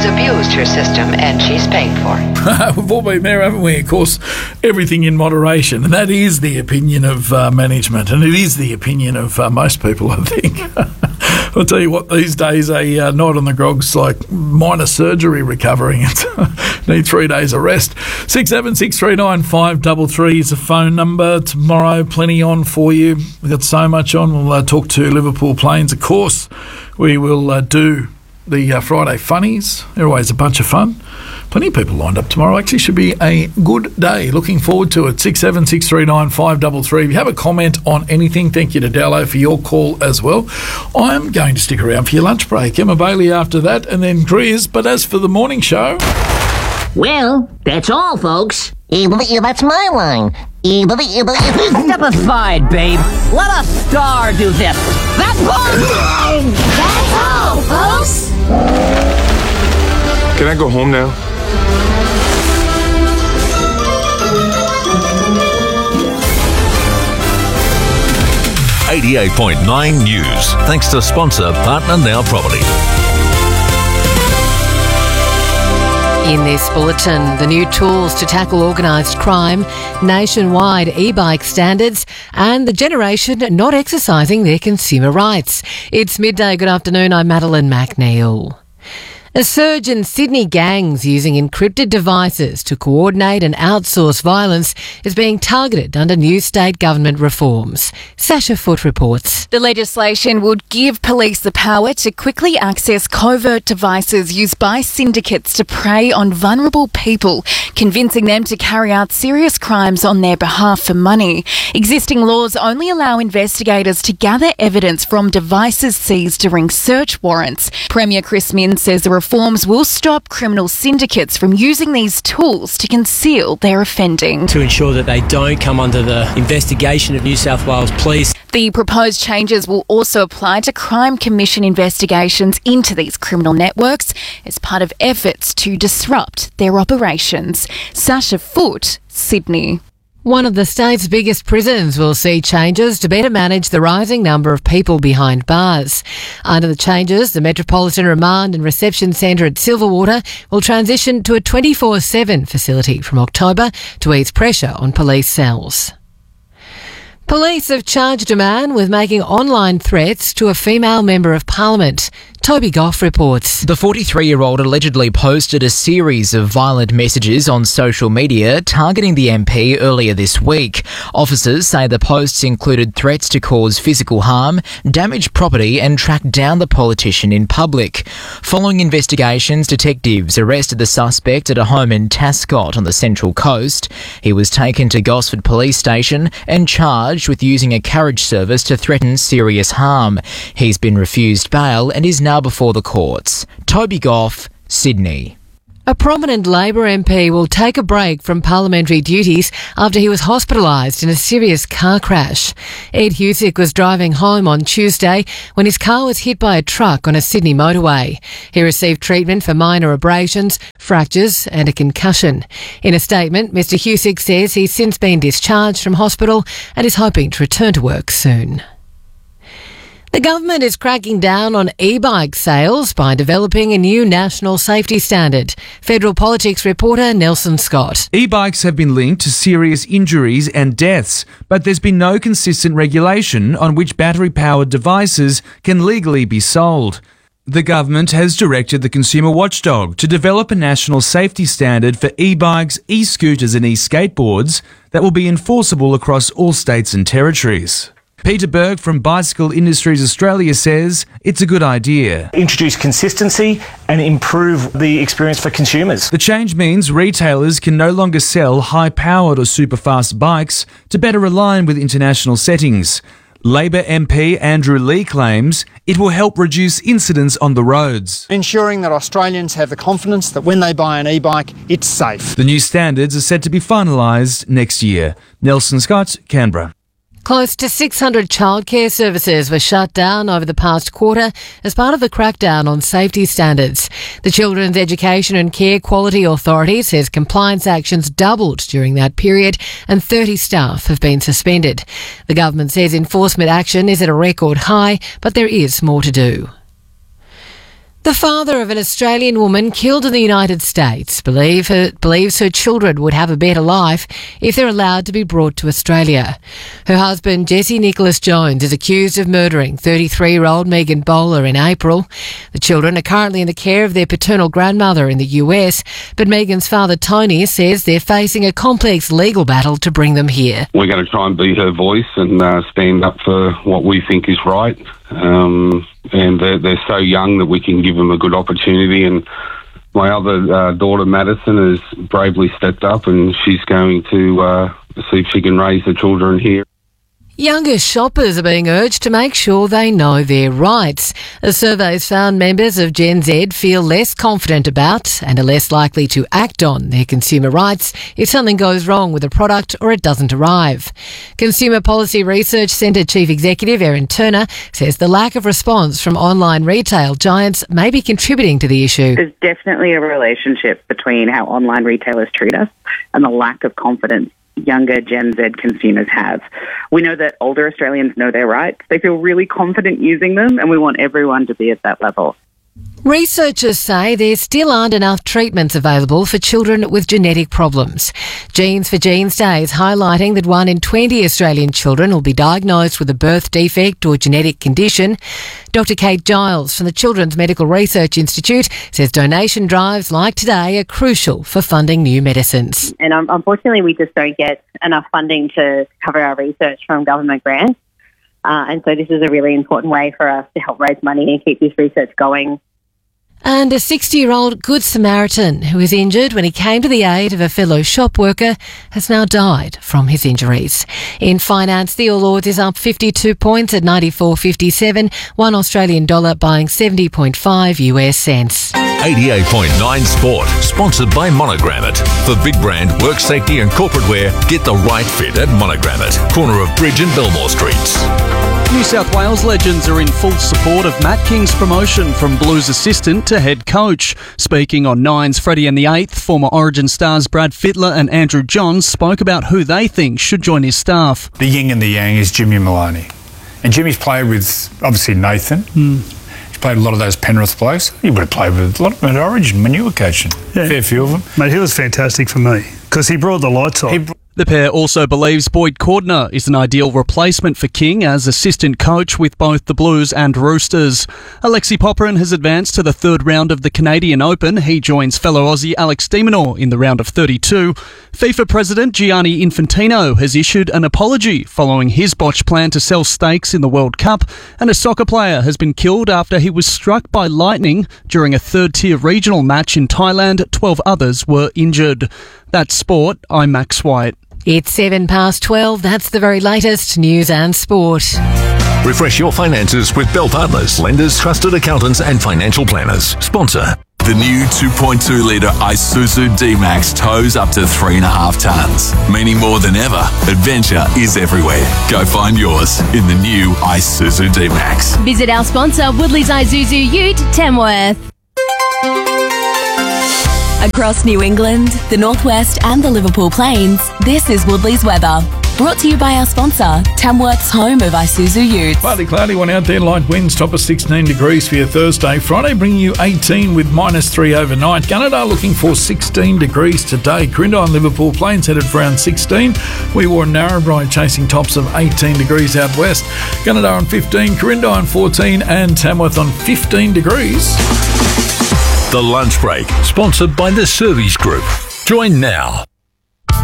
abused her system, and she's paying for it. We've all been there, haven't we? Of course, everything in moderation. And that is the opinion of management, and it is the opinion of most people, I think. I'll tell you what, these days a night on the grog's like minor surgery recovering. Need 3 days of rest. 676395 533 is the phone number. Tomorrow, plenty on for you. We've got so much on. We'll talk to Liverpool Plains, of course. We will do the Friday funnies. They're always a bunch of fun. Plenty of people lined up tomorrow. Actually, should be a good day. Looking forward to it. 676395 533. If you have a comment on anything, thank you to Dallo for your call as well. I'm going to stick around for your lunch break. Emma Bailey after that, and then Grizz. But as for the morning show... Well, that's all, folks. That's my line. Step aside, babe. Let a star do this. That's all, folks. Can I go home now? .9 News. Thanks to sponsor Partner Now Property. In this bulletin, the new tools to tackle organised crime, nationwide e-bike standards, and the generation not exercising their consumer rights. It's midday. Good afternoon. I'm Madeline McNeil. A surge in Sydney gangs using encrypted devices to coordinate and outsource violence is being targeted under new state government reforms. Sasha Foote reports. The legislation would give police the power to quickly access covert devices used by syndicates to prey on vulnerable people, convincing them to carry out serious crimes on their behalf for money. Existing laws only allow investigators to gather evidence from devices seized during search warrants. Premier Chris Minns says the reforms will stop criminal syndicates from using these tools to conceal their offending. To ensure that they don't come under the investigation of New South Wales Police. The proposed changes will also apply to Crime Commission investigations into these criminal networks as part of efforts to disrupt their operations. Sasha Foote, Sydney. One of the state's biggest prisons will see changes to better manage the rising number of people behind bars. Under the changes, the Metropolitan Remand and Reception Centre at Silverwater will transition to a 24/7 facility from October to ease pressure on police cells. Police have charged a man with making online threats to a female member of Parliament. Toby Goff reports. The 43-year-old allegedly posted a series of violent messages on social media targeting the MP earlier this week. Officers say the posts included threats to cause physical harm, damage property and track down the politician in public. Following investigations, detectives arrested the suspect at a home in Tascott on the Central Coast. He was taken to Gosford Police Station and charged with using a carriage service to threaten serious harm. He's been refused bail and is now before the courts. Toby Goff, Sydney. A prominent Labor MP will take a break from parliamentary duties after he was hospitalised in a serious car crash. Ed Husick was driving home on Tuesday when his car was hit by a truck on a Sydney motorway. He received treatment for minor abrasions, fractures and a concussion. In a statement, Mr Husick says he's since been discharged from hospital and is hoping to return to work soon. The government is cracking down on e-bike sales by developing a new national safety standard. Federal Politics reporter Nelson Scott. E-bikes have been linked to serious injuries and deaths, but there's been no consistent regulation on which battery-powered devices can legally be sold. The government has directed the Consumer Watchdog to develop a national safety standard for e-bikes, e-scooters and e-skateboards that will be enforceable across all states and territories. Peter Berg from Bicycle Industries Australia says it's a good idea. Introduce consistency and improve the experience for consumers. The change means retailers can no longer sell high-powered or super-fast bikes to better align with international settings. Labor MP Andrew Lee claims it will help reduce incidents on the roads. Ensuring that Australians have the confidence that when they buy an e-bike, it's safe. The new standards are set to be finalised next year. Nelson Scott, Canberra. Close to 600 childcare services were shut down over the past quarter as part of the crackdown on safety standards. The Children's Education and Care Quality Authority says compliance actions doubled during that period and 30 staff have been suspended. The government says enforcement action is at a record high, but there is more to do. The father of an Australian woman killed in the United States believes her children would have a better life if they're allowed to be brought to Australia. Her husband, Jesse Nicholas Jones, is accused of murdering 33-year-old Megan Bowler in April. The children are currently in the care of their paternal grandmother in the US, but Megan's father, Tony, says they're facing a complex legal battle to bring them here. We're going to try and be her voice and stand up for what we think is right. And they're so young that we can give them a good opportunity. And my other daughter, Madison, has bravely stepped up, and she's going to see if she can raise the children here. Younger shoppers are being urged to make sure they know their rights. A survey's found members of Gen Z feel less confident about and are less likely to act on their consumer rights if something goes wrong with a product or it doesn't arrive. Consumer Policy Research Centre Chief Executive Erin Turner says the lack of response from online retail giants may be contributing to the issue. There's definitely a relationship between how online retailers treat us and the lack of confidence younger Gen Z consumers have. We know that older Australians know their rights. They feel really confident using them, and we want everyone to be at that level. Researchers say there still aren't enough treatments available for children with genetic problems. Genes for Genes Day is highlighting that 1 in 20 Australian children will be diagnosed with a birth defect or genetic condition. Dr. Kate Giles from the Children's Medical Research Institute says donation drives like today are crucial for funding new medicines. And unfortunately, we just don't get enough funding to cover our research from government grants. And so this is a really important way for us to help raise money and keep this research going. And a 60-year-old Good Samaritan who was injured when he came to the aid of a fellow shop worker has now died from his injuries. In finance, the All Ords is up 52 points at 94.57, $1 Australian dollar buying 70.5 US cents. 88.9 Sport, sponsored by Monogram It. For big brand, work safety and corporate wear, get the right fit at Monogram It. Corner of Bridge and Belmore Streets. New South Wales legends are in full support of Matt King's promotion from Blues assistant to head coach. Speaking on Nine's Freddie and the Eighth, former Origin stars Brad Fittler and Andrew Johns spoke about who they think should join his staff. The yin and the yang is Jimmy Maloney. And Jimmy's played with, obviously, Nathan. He's played a lot of those Penrith blokes. He would have played with a lot of them at Origin when you were coaching. Yeah. Fair few of them. Mate, he was fantastic for me because he brought the lights on. The pair also believes Boyd Cordner is an ideal replacement for King as assistant coach with both the Blues and Roosters. Alexi Popperin has advanced to the third round of the Canadian Open. He joins fellow Aussie Alex de Minaur in the round of 32. FIFA President Gianni Infantino has issued an apology following his botched plan to sell stakes in the World Cup, and a soccer player has been killed after he was struck by lightning during a third-tier regional match in Thailand. 12 others were injured. That's sport. I'm Max White. It's 12:07. That's the very latest news and sport. Refresh your finances with Bell Partners, lenders, trusted accountants and financial planners. Sponsor. The new 2.2-litre Isuzu D-Max tows up to 3.5 tonnes, meaning more than ever, adventure is everywhere. Go find yours in the new Isuzu D-Max. Visit our sponsor, Woodley's Isuzu Ute, Tamworth. Across New England, the Northwest and the Liverpool Plains, this is Woodley's weather. Brought to you by our sponsor, Tamworth's home of Isuzu Utes. Partly cloudy, one out there, light winds, top of 16 degrees for your Thursday. Friday bringing you 18 with -3 overnight. Gunnedah looking for 16 degrees today. Corinda and Liverpool Plains headed for around 16. We wore Narrabri chasing tops of 18 degrees out west. Gunnedah on 15, Corinda on 14 and Tamworth on 15 degrees. The Lunch Break, sponsored by the Service Group. Join now.